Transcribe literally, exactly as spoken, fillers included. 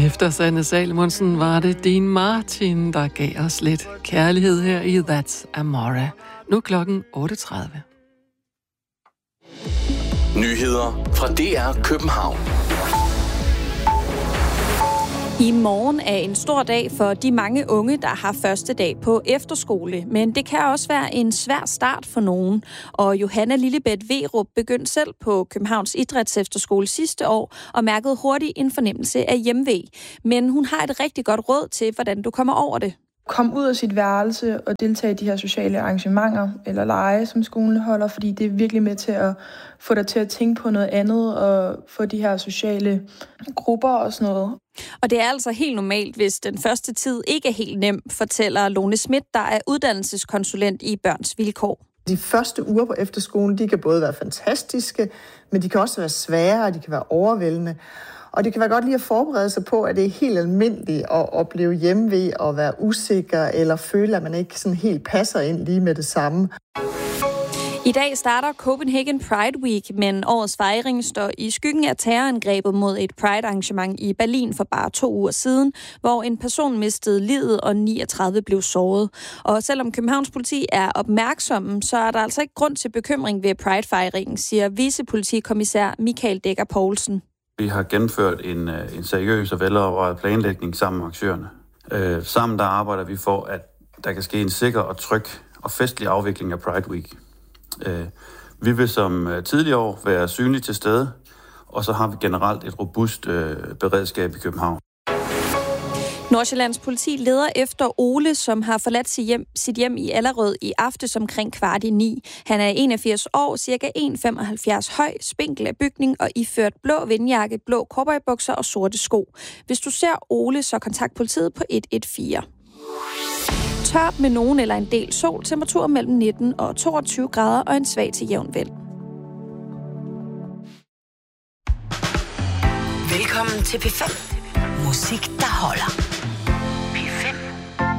Efter Sanne Salomonsen var det Dean Martin, der gav os lidt kærlighed her i That's Amore. Nu klokken otte tredive. Nyheder fra D R København. I morgen er en stor dag for de mange unge, der har første dag på efterskole. Men det kan også være en svær start for nogen. Og Johanna Lillebeth Verup begyndte selv på Københavns Idrætsefterskole sidste år og mærkede hurtigt en fornemmelse af hjemve. Men hun har et rigtig godt råd til, hvordan du kommer over det. Kom ud af sit værelse og deltage i de her sociale arrangementer eller lege, som skolen holder, fordi det er virkelig med til at få dig til at tænke på noget andet og få de her sociale grupper og sådan noget. Og det er altså helt normalt, hvis den første tid ikke er helt nem, fortæller Lone Schmidt, der er uddannelseskonsulent i Børns Vilkår. De første uger på efterskolen, de kan både være fantastiske, men de kan også være svære, og de kan være overvældende. Og det kan være godt lige at forberede sig på, at det er helt almindeligt at opleve hjemve og være usikker eller føle, at man ikke sådan helt passer ind lige med det samme. I dag starter Copenhagen Pride Week, men årets fejring står i skyggen af terrorangrebet mod et Pride-arrangement i Berlin for bare to uger siden, hvor en person mistede livet og niogtredive blev såret. Og selvom Københavns politi er opmærksomme, så er der altså ikke grund til bekymring ved Pride-fejringen, siger vicepolitikommissær Michael Dækker Poulsen. Vi har gennemført en, en seriøs og velovervejet planlægning sammen med aktørerne. Øh, sammen der arbejder vi for, at der kan ske en sikker og tryg og festlig afvikling af Pride Week. Øh, vi vil som tidligere år være synlige til stede, og så har vi generelt et robust øh, beredskab i København. Nordsjællands politi leder efter Ole, som har forladt sit hjem, sit hjem i Allerød i aftes omkring kvart i ni. Han er enogfirs år, cirka en komma femoghalvfjerds høj, spinkel af bygning og iført blå vindjakke, blå cowboybukser og sorte sko. Hvis du ser Ole, så kontakt politiet på et et fire. Tørt med nogen eller en del sol, temperatur mellem nitten og toogtyve grader og en svag til jævn vind. Velkommen til P fem. Musik, der holder.